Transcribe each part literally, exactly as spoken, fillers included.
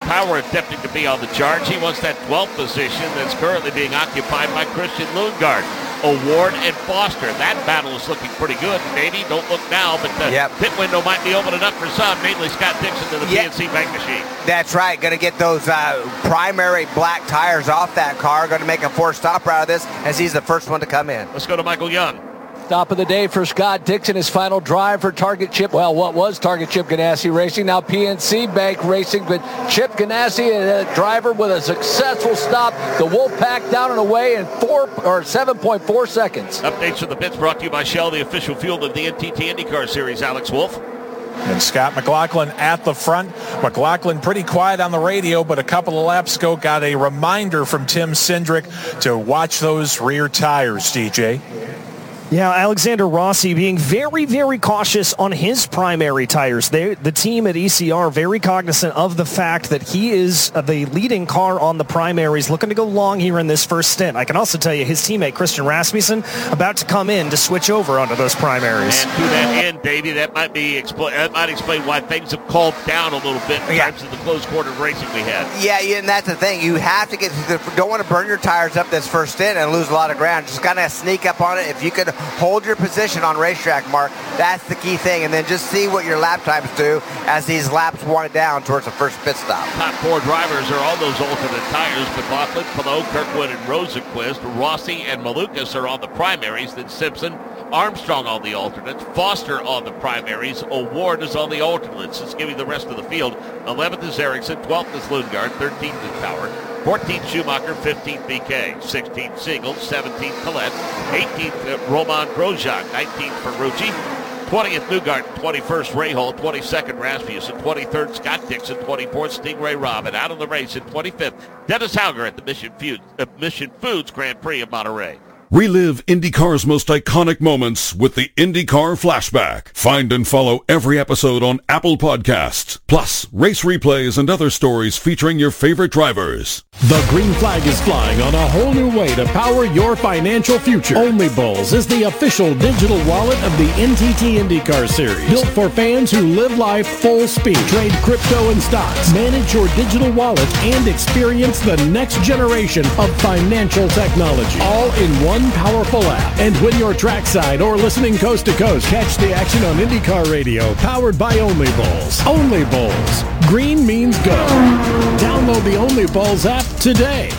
Power attempting to be on the charge. He wants that twelfth position that's currently being occupied by Christian Lundgaard. O'Ward and Foster. That battle is looking pretty good. Maybe don't look now, but the yep. pit window might be opening up for some, mainly Scott Dixon to the yep. P N C Bank machine. That's right. Going to get those uh, primary black tires off that car. Going to make a four-stopper out of this as he's the first one to come in. Let's go to Michael Young. Stop of the day for Scott Dixon, his final drive for Target Chip. Well, what was Target Chip Ganassi Racing? Now P N C Bank Racing, but Chip Ganassi, a driver with a successful stop. The Wolfpack down and away in four or seven point four seconds. Updates from the pits brought to you by Shell, the official fuel of the N T T IndyCar Series. Alex Wolf. And Scott McLaughlin at the front. McLaughlin pretty quiet on the radio, but a couple of laps ago got a reminder from Tim Cindric to watch those rear tires, D J. Yeah, Alexander Rossi being very, very cautious on his primary tires. They, the team at E C R very cognizant of the fact that he is the leading car on the primaries, looking to go long here in this first stint. I can also tell you his teammate Christian Rasmussen about to come in to switch over onto those primaries. And to that end, Davey, that might be expl- that might explain why things have calmed down a little bit in yeah. terms of the close quarter racing we had. Yeah, yeah, and that's the thing. You have to get, don't want to burn your tires up this first stint and lose a lot of ground. Just kind of sneak up on it. If you could hold your position on racetrack, Mark, that's the key thing, and then just see what your lap times do as these laps wind down towards the first pit stop. Top four drivers are on those alternate tires. McLaughlin, Palou, Kirkwood, and Rosenquist. Rossi and Malukas are on the primaries. Then Simpson, Armstrong on the alternates. Foster on the primaries. O'Ward is on the alternates. Let's give you the rest of the field. eleventh is Ericsson. twelfth is Lundgaard. thirteenth is Power. fourteenth Schumacher, fifteenth B K, sixteenth Siegel, seventeenth Collette, eighteenth Roman Grosjean, nineteenth Ferrucci, twentieth Newgarden, twenty-first Rahal, twenty-second Rasmussen, twenty-third Scott Dixon, twenty-fourth Stingray Robin. Out of the race in twenty-fifth, Dennis Hauger at the Mission Foods, uh, Mission Foods Grand Prix of Monterey. Relive IndyCar's most iconic moments with the IndyCar Flashback. Find and follow every episode on Apple Podcasts. Plus, race replays and other stories featuring your favorite drivers. The green flag is flying on a whole new way to power your financial future. Only Bulls is the official digital wallet of the N T T IndyCar Series. Built for fans who live life full speed. Trade crypto and stocks. Manage your digital wallet and experience the next generation of financial technology. All in one powerful app. And when you're trackside or listening coast to coast, catch the action on IndyCar Radio, powered by Only Bulls. Only Bulls. Green means go. Download the Only Bulls app today.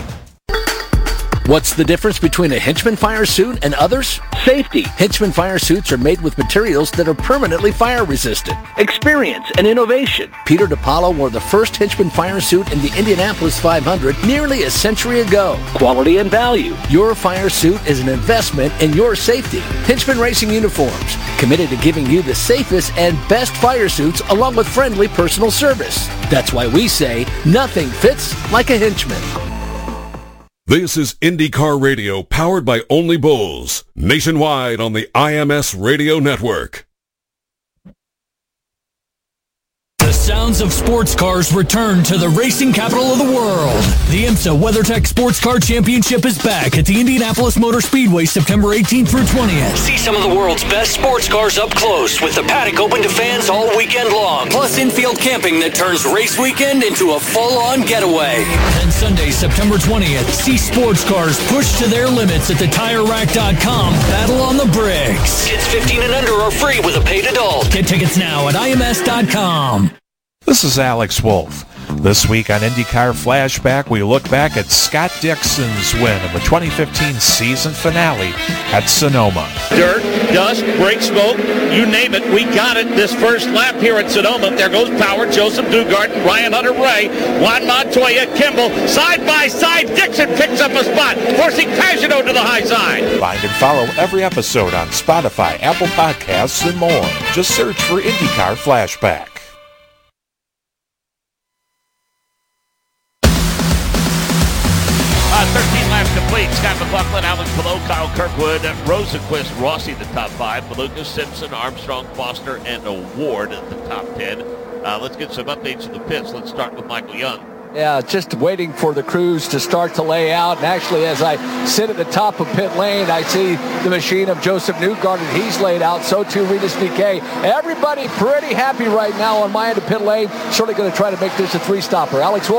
What's the difference between a Hinchman fire suit and others? Safety. Hinchman fire suits are made with materials that are permanently fire resistant. Experience and innovation. Peter DiPaolo wore the first Hinchman fire suit in the Indianapolis five hundred nearly a century ago. Quality and value. Your fire suit is an investment in your safety. Hinchman Racing Uniforms. Committed to giving you the safest and best fire suits along with friendly personal service. That's why we say nothing fits like a Hinchman. This is IndyCar Radio, powered by Only Bulls, nationwide on the I M S Radio Network. The sounds of sports cars return to the racing capital of the world. The IMSA WeatherTech Sports Car Championship is back at the Indianapolis Motor Speedway September eighteenth through twentieth. See some of the world's best sports cars up close with the paddock open to fans all weekend long. Plus infield camping that turns race weekend into a full-on getaway. Then Sunday, September twentieth, see sports cars pushed to their limits at the Tire Rack dot com Battle on the Bricks. Kids fifteen and under are free with a paid adult. Get tickets now at I M S dot com. This is Alex Wolf. This week on IndyCar Flashback, we look back at Scott Dixon's win in the twenty fifteen season finale at Sonoma. Dirt, dust, brake smoke, you name it, we got it this first lap here at Sonoma. There goes Power, Joseph Newgarden, Ryan Hunter-Reay, Juan Montoya, Kimball, side by side. Dixon picks up a spot, forcing Pagenaud to the high side. Find and follow every episode on Spotify, Apple Podcasts, and more. Just search for IndyCar Flashback. thirteen laps complete. Scott McLaughlin, Alex Palou, Kyle Kirkwood, Rosenquist, Rossi the top five, Malukas, Simpson, Armstrong, Foster, and O'Ward at the top ten. Uh, let's get some updates in the pits. Let's start with Michael Young. Yeah, just waiting for the crews to start to lay out. And actually, as I sit at the top of pit lane, I see the machine of Joseph Newgarden. He's laid out. So too Rinus V K. Everybody pretty happy right now on my end of pit lane. Certainly going to try to make this a three-stopper. Alex Wolf.